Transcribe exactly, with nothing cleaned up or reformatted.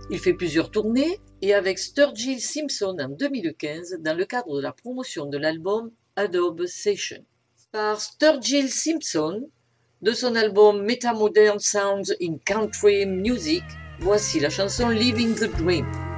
Il fait plusieurs tournées et avec Sturgill Simpson en deux mille quinze dans le cadre de la promotion de l'album Adobe Session. Par Sturgill Simpson, de son album Meta Modern Sounds in Country Music, voici la chanson Living the Dream.